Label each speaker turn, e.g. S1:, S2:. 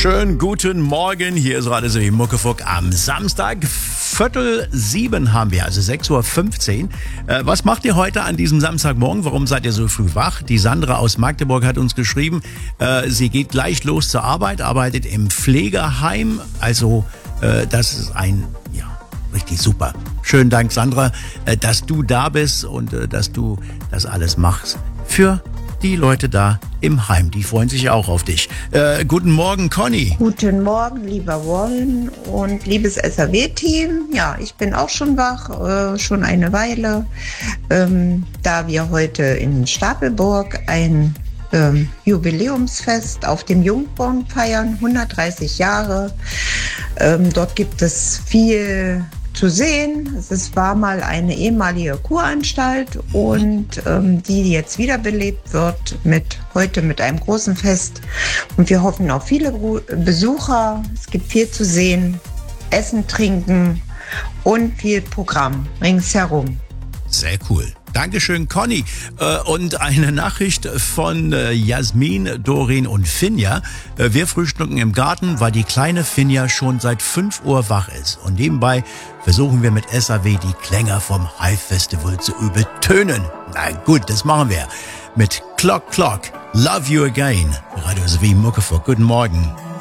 S1: Schönen guten Morgen, hier ist Radio SW Muckefuck am Samstag. 6:45 haben wir, also 6:15 Uhr. Was macht ihr heute an diesem Samstagmorgen? Warum seid ihr so früh wach? Die Sandra aus Magdeburg hat uns geschrieben, sie geht gleich los zur Arbeit, arbeitet im Pflegeheim. Also das ist richtig super. Schönen Dank, Sandra, dass du da bist und dass du das alles machst für die Leute da im Heim. Die freuen sich auch auf dich. Guten Morgen, Conny.
S2: Guten Morgen, lieber Warren und liebes SAW-Team. Ja, ich bin auch schon wach, schon eine Weile, da wir heute in Stapelburg ein Jubiläumsfest auf dem Jungborn feiern, 130 Jahre. Dort gibt es viel zu sehen. Es war mal eine ehemalige Kuranstalt und die jetzt wiederbelebt wird heute mit einem großen Fest. Und wir hoffen auf viele Besucher. Es gibt viel zu sehen, Essen, Trinken und viel Programm ringsherum.
S1: Sehr cool. Dankeschön, Conny. Und eine Nachricht von Jasmin, Doreen und Finja. Wir frühstücken im Garten, weil die kleine Finja schon seit 5 Uhr wach ist. Und nebenbei versuchen wir mit SAW die Klänge vom Hive Festival zu übertönen. Na gut, das machen wir. Mit Clock Clock, Love You Again. Radio SW Muckefuck. Guten Morgen.